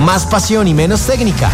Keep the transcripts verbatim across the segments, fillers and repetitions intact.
más pasión y menos técnica.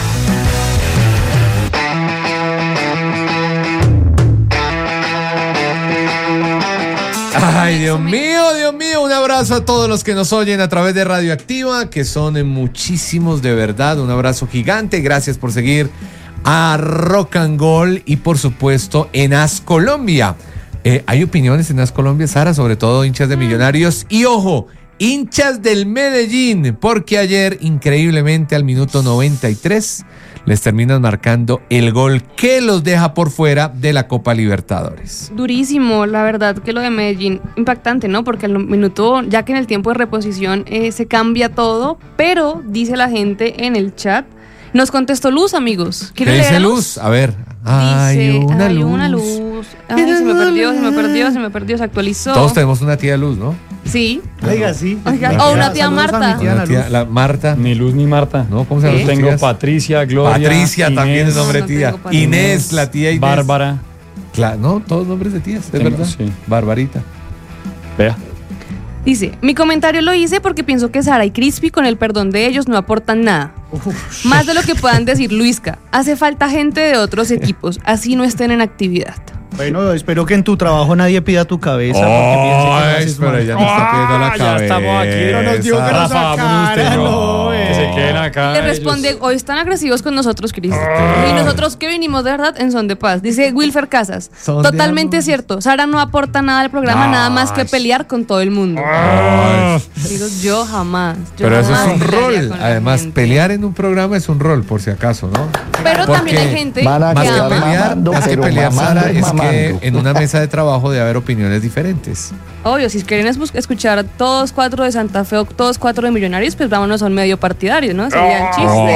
Ay, Dios mío, Dios mío, un abrazo a todos los que nos oyen a través de Radioactiva, que son muchísimos de verdad, un abrazo gigante, gracias por seguir a Rock and Gold y por supuesto en As Colombia. Eh, hay opiniones en As Colombia, Sara, sobre todo hinchas de Millonarios y ojo, hinchas del Medellín, porque ayer increíblemente al minuto noventa y tres les terminan marcando el gol que los deja por fuera de la Copa Libertadores. Durísimo, la verdad que lo de Medellín, impactante, ¿no? Porque al minuto, ya que en el tiempo de reposición eh, se cambia todo, pero dice la gente en el chat, nos contestó Luz, amigos. ¿Qué dice Luz? A ver. Hay dice, una hay luz. una luz. Ay, se me perdió, se me perdió, se me perdió, se actualizó. Todos tenemos una tía Luz, ¿no? Sí. Oiga, sí. Oiga, o una tía Marta. Una tía, la Marta. Ni Luz ni Marta. ¿No? ¿Cómo se llama? Yo tengo tías? Patricia, Gloria. Patricia Inés, también es nombre No, de no tía. tengo Patricia. Inés, la tía Inés. Bárbara. Claro, no, todos nombres de tías, es Tengo, verdad. sí. Barbarita. Vea. Dice, mi comentario lo hice porque pienso que Sara y Crispy con el perdón de ellos no aportan nada. Uf. Más de lo que puedan decir Luisca. Hace falta gente de otros equipos, así no estén en actividad. Bueno, espero que en tu trabajo nadie pida tu cabeza. Oh, porque piense que no pero haces ella mal. no está pidiendo la Ah, ya cabeza. estamos aquí. No nos dio que nos Rafa, sacara, usted, no. no, Que se queden acá. Le responde, ellos. hoy están agresivos con nosotros, Crispy. Y nosotros que vinimos de verdad en son de paz. Dice Wilfer Casas. Son de Totalmente amor. cierto. Sara no aporta nada al programa, nada más que pelear con todo el mundo. Ay. Digo, yo jamás. yo Pero eso es jamás un pelearía rol. con la Además, gente. pelear en un programa es un rol, por si acaso, ¿no? Pero Porque también hay gente van a que Más que quedar ama. pelear, mamando, más que pero pelear, mamando Sara, y es que mamando. en una mesa de trabajo debe haber opiniones diferentes. Obvio, si quieren es bus- escuchar todos cuatro de Santa Fe o todos cuatro de Millonarios, pues vámonos a un medio partidario, ¿no? Sería el chiste.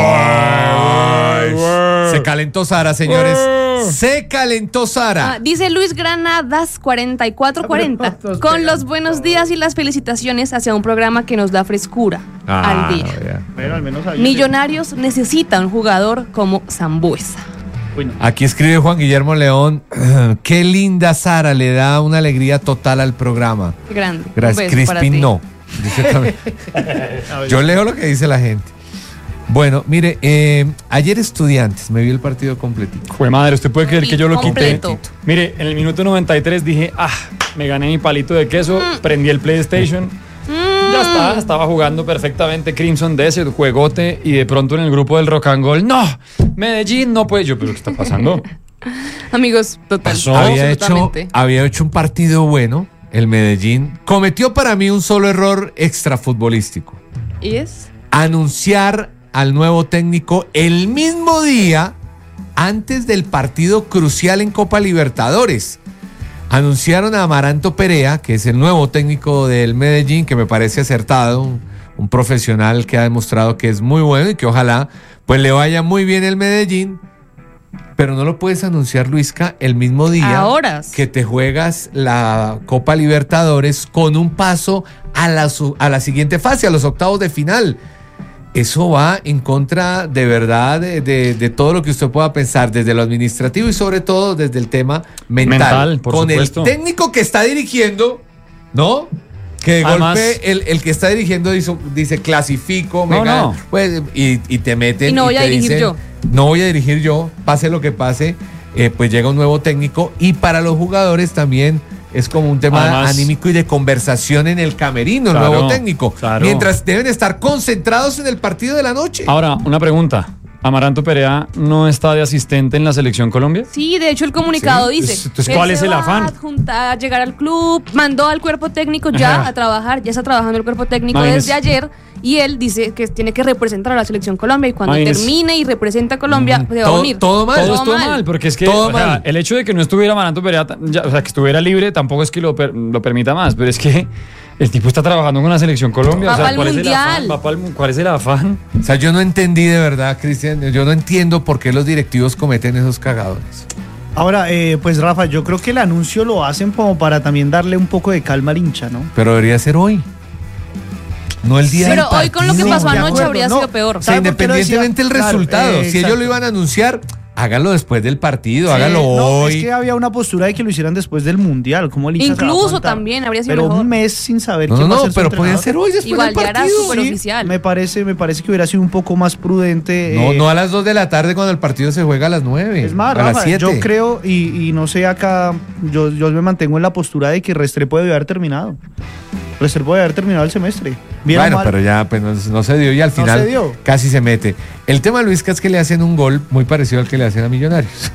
Se calentó Sara, señores. Se calentó Sara. Ah, dice Luis Granadas cuarenta y cuatro cuarenta. Con los buenos días y las felicitaciones hacia un programa que nos da frescura Ah, al día. ya. Bueno, al menos ahí. Millonarios necesita un jugador como Sambuesa. Bueno, Aquí escribe Juan Guillermo León. Qué linda Sara, le da una alegría total al programa. Qué grande. Un Gracias. beso para ti. Crispin no. Dice también. Yo leo lo que dice la gente. Bueno, mire, eh, ayer Estudiantes, me vi el partido completito. Jue madre, usted puede creer que yo lo quité. Completo. Mire, en el minuto noventa y tres dije, ah, me gané mi palito de queso, prendí el PlayStation. Ya está, estaba jugando perfectamente Crimson de ese juegote y de pronto en el grupo del Rock and Gold, no, Medellín no puede. Yo, pero ¿qué está pasando? Amigos, total. Pasó. Había hecho, absolutamente. había hecho un partido bueno, el Medellín. Cometió para mí un solo error extrafutbolístico. ¿Y es? Anunciar al nuevo técnico el mismo día antes del partido crucial en Copa Libertadores. Anunciaron a Amaranto Perea, que es el nuevo técnico del Medellín, que me parece acertado, un, un profesional que ha demostrado que es muy bueno y que ojalá pues le vaya muy bien el Medellín, pero no lo puedes anunciar, Luisca, el mismo día A horas. que te juegas la Copa Libertadores con un paso a la, su- a la siguiente fase, a los octavos de final. Eso va en contra de verdad de, de, de todo lo que usted pueda pensar, desde lo administrativo y sobre todo desde el tema mental. Mental, por Con supuesto. el técnico que está dirigiendo, ¿no? Que de Además- golpe el, el que está dirigiendo dice, dice clasifico, me No, gana, no. pues, y, y te meten. Y no voy te a dirigir dicen, yo. No voy a dirigir yo, pase lo que pase, eh, pues llega un nuevo técnico y para los jugadores también es como un tema Además- anímico y de conversación en el camerino, el Claro, nuevo técnico. claro. Mientras deben estar concentrados en el partido de la noche. Ahora, una pregunta. ¿Amaranto Perea no está de asistente en la Selección Colombia? Sí, de hecho el comunicado Sí, dice. entonces, él ¿cuál se es el va afán? A adjuntar, a llegar al club, mandó al cuerpo técnico ya Ajá. a trabajar, ya está trabajando el cuerpo técnico Imagínese. desde ayer y él dice que tiene que representar a la Selección Colombia y cuando Imagínese. termine y represente a Colombia se va a todo- unir. todo mal. Todo Todo estuvo mal. mal. porque es que Todo o sea, mal. el hecho de que no estuviera Amaranto Perea, ya, o sea, que estuviera libre, tampoco es que lo, per- lo permita más, pero es que el tipo está trabajando con la Selección Colombia. Va o sea, pa'l ¿cuál es el Mundial. afán? Va pa'l mu- ¿Cuál es el afán? O sea, yo no entendí de verdad, Cristian, yo no entiendo por qué los directivos cometen esos cagadores. ahora, eh, pues Rafa, yo creo que el anuncio lo hacen como para también darle un poco de calma al hincha, ¿no? Pero debería ser hoy. No el día Pero del hoy con lo que partido. pasó de anoche acuerdo, habría no. sido peor. O sea, ¿Sabe por qué lo decía? independientemente del Claro, resultado, eh, si ellos exacto. lo iban a anunciar, hágalo después del partido, Sí, hágalo no, hoy. Es que había una postura de que lo hicieran después del Mundial. ¿Cómo el hincha se va a Incluso aguantar? también habría sido Pero mejor. un mes sin saber No, quién no, va a no, ser su pero podía entrenador. ser hoy después Igual del ya era partido. súper Sí. oficial. Me parece, me parece que hubiera sido un poco más prudente. No, eh, no a las dos de la tarde cuando el partido se juega a las nueve. Es más, a las Rafa, siete. yo creo, y, y no sé acá, yo, yo me mantengo en la postura de que Restrepo debe haber terminado. Restrepo debe haber terminado el semestre. Bien o Bueno, mal. pero ya pues no, no se dio y al No final se dio. casi se mete. El tema de Luisca es que le hacen un gol muy parecido al que le hacen a Millonarios.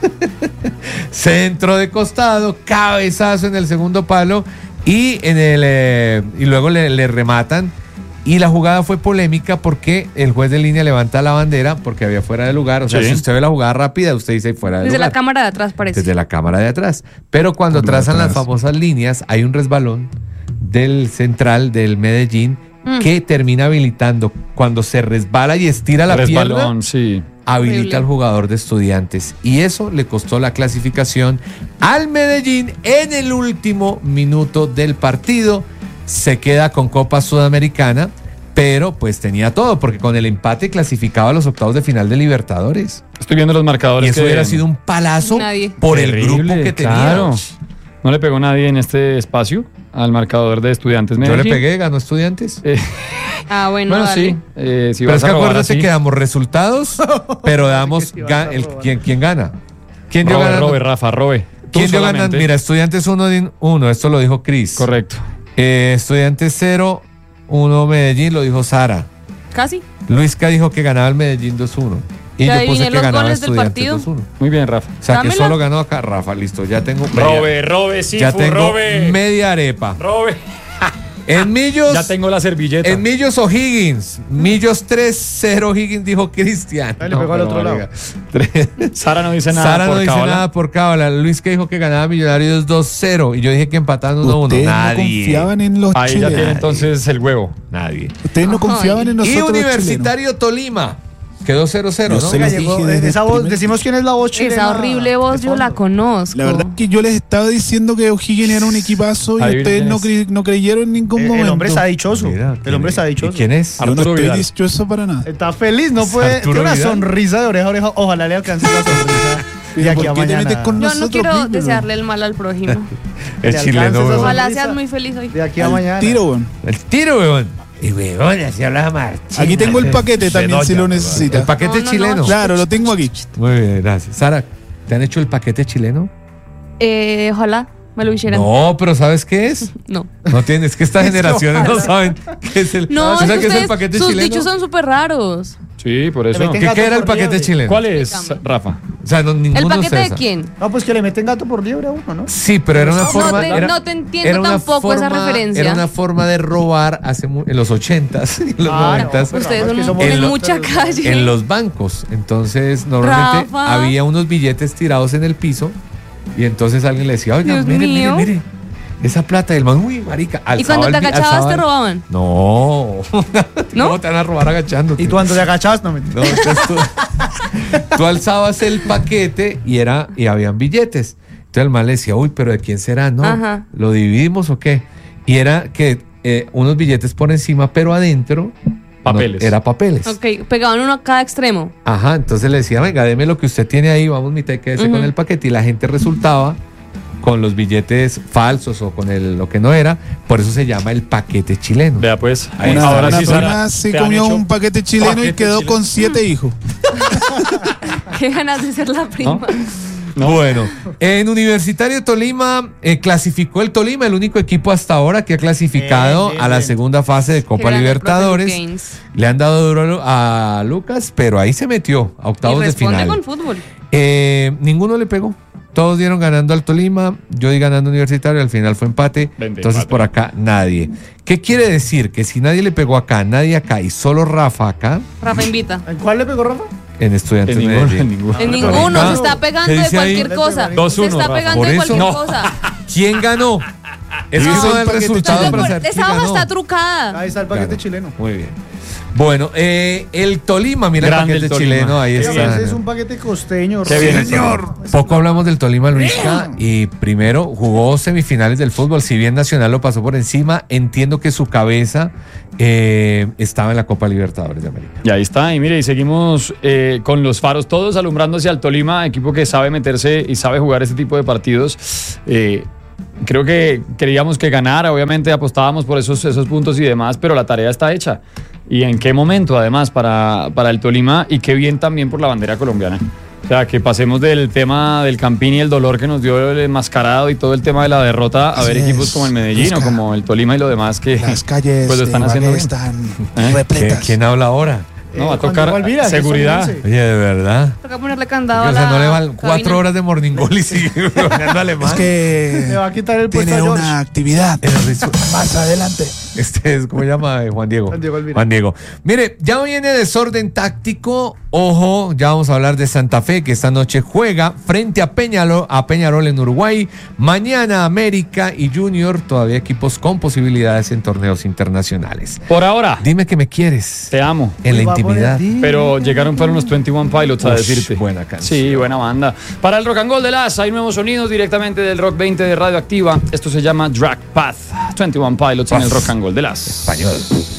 Centro de costado, cabezazo en el segundo palo y en el eh, y luego le, le rematan. Y la jugada fue polémica porque el juez de línea levanta la bandera porque había fuera de lugar. O sea, Sí. si usted ve la jugada rápida, usted dice fuera de Desde lugar. la cámara de atrás parece. Desde la cámara de atrás. Pero cuando Por lo de trazan las atrás. famosas líneas, hay un resbalón del central del Medellín Mm. que termina habilitando. Cuando se resbala y estira la pierna, Resbalón, sí. habilita Horrible. al jugador de Estudiantes. Y eso le costó la clasificación al Medellín en el último minuto del partido. Se queda con Copa Sudamericana, pero pues tenía todo, porque con el empate clasificaba a los octavos de final de Libertadores. Estoy viendo los Y marcadores. eso que- hubiera sido un palazo Nadie. por el Terrible, grupo que tenía. claro. No le pegó nadie en este espacio al marcador de Estudiantes Yo le Medellín. pegué, ganó Estudiantes. Eh, Ah, bueno, bueno, dale. sí. eh, si Pero es vas a que robar acuérdate así, que damos resultados, pero damos que sí vas ga- a el, robar. ¿quién, quién gana. ¿Quién dio robe, ganando? robe, Rafa, robe. Tú ¿Quién dio solamente. ganando? Mira, Estudiantes uno, uno, esto lo dijo Cris. Correcto. Eh, Estudiantes cero, uno Medellín, lo dijo Sara. Casi. Luisca dijo que ganaba el Medellín dos uno. Y Te yo adiviné puse que los ganaba goles del Estudiantes partido. dos uno. Muy bien, Rafa. O sea, que Dámela. solo ganó acá Rafa, listo, ya tengo Robe, robe, sí, ya tengo robe. media arepa. Robe. En Millos, Ya tengo la servilleta. en Millos O'Higgins, Millos tres cero O'Higgins dijo Cristian. Ahí le pegó al otro lado. Sara no dice nada Sara no por dice cábala. nada por cábala. Luis que dijo que ganaba Millonarios dos cero y yo dije que empataban uno uno. Ustedes no Nadie. confiaban en los Ahí ya chilenos. tiene entonces el huevo. Nadie. Ustedes no Ay. confiaban en Y nosotros los Universitario Tolima. Quedó cero cero, Yo ¿no? se Oiga, los llegó, dije desde esa el voz, primer- decimos quién es la voz chilena. Esa horrible voz de yo la fondo. conozco. La verdad que yo les estaba diciendo que O'Higgins era un equipazo y Ahí ustedes vienes. no, cre- no creyeron en ningún Eh, momento. El hombre está dichoso. Mira, El ¿quién hombre es? está ¿Y dichoso. quién es? Yo no Arturo estoy Vidal. dichoso para nada. Está feliz, no ¿Es puede. Arturo Tiene una Vidal? sonrisa de oreja a oreja. Ojalá le alcance la sonrisa. De Pero aquí a ¿por qué te mañana. metes con Yo no nosotros, quiero Pípelo? desearle el mal al prójimo. El Le chileno, alcanza esa weón. Ojalá sonrisa. seas muy feliz hoy. De aquí a Al mañana. tiro, weón. El tiro, weón. Y weón, así habla Martín. Aquí tengo el paquete también si lo necesita. El paquete No, no, no. chileno. Claro, lo tengo aquí. Muy bien, gracias. Sara, ¿te han hecho el paquete chileno? Eh, ojalá me lo hicieran. No, pero ¿sabes qué es? No. No tienes, que estas generaciones no saben qué es el, No, ¿tú es sabes que qué es el ustedes, paquete sus chileno? dichos son súper raros. Sí, por eso. Le meten ¿Qué, gato qué era el por paquete liebre. chileno? ¿Cuál es, Explícame. Rafa? O sea, no, ninguno ¿El paquete ustedes de sabe. quién? No, pues que le meten gato por liebre a uno, ¿no? Sí, pero era una No forma. te- era- no te entiendo era una tampoco esa referencia. Era una forma de robar hace mu- en los ochentas y en los Ah, no, noventas pues, Ustedes Rafa, es que son- somos tienen en lo- mucha calle. en los bancos. Entonces, normalmente Rafa. había unos billetes tirados en el piso y entonces alguien le decía, oiga, Dios mire, mío. mire, mire, esa plata. Y el man, uy, marica. Y alzaba cuando te el bi- agachabas alzaba te el- robaban. No. ¿No? ¿Cómo te van a robar agachándote? Y tú cuando te agachabas, no me No, entonces tú, tú alzabas el paquete y era y habían billetes. Entonces el man le decía, uy, pero ¿de quién será? No, Ajá. ¿lo dividimos o qué? Y era que eh, unos billetes por encima, pero adentro no, Papeles. era papeles. Ok, pegaban uno a cada extremo. Ajá, entonces le decía, venga, deme lo que usted tiene ahí, vamos mitad y quédese Ujú. con el paquete. Y la gente resultaba con los billetes falsos o con el, lo que no era. Por eso se llama el paquete chileno. Vea pues. Ahí Una, está. ahora una sí, prima Sara, se te han comió hecho un paquete chileno y paquete quedó chileno. con siete hijos. Qué ganas de ser la prima. Bueno, en Universitario Tolima eh, clasificó el Tolima, el único equipo hasta ahora que ha clasificado Bien, bien, a la bien. segunda fase de Qué Copa grande el Libertadores. profe Gaines. Le han dado duro a Lucas, pero ahí se metió a Y octavos de responde final. con fútbol. Eh, ninguno le pegó. Todos dieron ganando al Tolima, yo di ganando Universitario, al final fue empate. Vente, Entonces empate. por acá nadie. ¿Qué quiere decir? Que si nadie le pegó acá, nadie acá y solo Rafa acá, Rafa invita. ¿En cuál le pegó Rafa? en Estudiantes En de ninguno, Medellín. en ninguno. En pero ninguno, acá- se está pegando ¿qué de dice ahí? cualquier cosa. dos Se uno, está Rafa. pegando Por de eso- cualquier No. cosa. ¿Quién ganó? Es que No. eso da el El paquete resultado Estás de para acuerdo, saber quién esa hoja ganó. está trucada. Ahí está el paquete Claro. chileno. Muy bien. Bueno, eh, el Tolima, mira Grande el el paquete Tolima. chileno, ahí Qué está. Ese es un paquete costeño. Qué bien, Señor. Poco hablamos del Tolima, Luisca, y primero jugó semifinales del fútbol. Si bien Nacional lo pasó por encima, entiendo que su cabeza eh, estaba en la Copa Libertadores de América. Y ahí está, y mire, y seguimos eh, con los faros todos alumbrándose al Tolima, equipo que sabe meterse y sabe jugar este tipo de partidos. Eh, creo que queríamos que ganara, obviamente apostábamos por esos, esos puntos y demás, pero la tarea está hecha. ¿Y en qué momento, además, para, para el Tolima? Y qué bien también por la bandera colombiana. O sea, que pasemos del tema del Campín y el dolor que nos dio el enmascarado y todo el tema de la derrota a Así ver es, equipos como el Medellín o Luisca. como el Tolima y lo demás que Las calles pues lo están de haciendo Ibagué bien. están ¿Eh? ¿Qué- repletas. ¿Quién habla ahora? No, va a Eh, cuando tocar igual, mira, que seguridad. son once. Oye, de verdad. Toca ponerle candado O a sea, la no le van cabina. cuatro horas de morning goal y sigue jugando alemán. Es que Le va a quitar el puesto tiene a George. una actividad El risu- más adelante. Este es, ¿cómo se llama? Eh, Juan Diego. Juan Diego Alvira. Juan Diego. Mire, ya viene desorden táctico. Ojo, ya vamos a hablar de Santa Fe, que esta noche juega frente a Peñarol, a Peñarol en Uruguay. Mañana América y Junior, todavía equipos con posibilidades en torneos internacionales. Por ahora, Dime que me quieres te amo. en la Uy, va a poner intimidad. di- Pero llegaron fueron los veintiuno Pilots a Ush, decirte. buena canción. Sí, buena banda. Para el Rock and Roll de Las hay nuevos sonidos directamente del Rock veinte de Radioactiva. Esto se llama Drag Path. veintiuno Pilots en el Rock and Roll de Las. Español.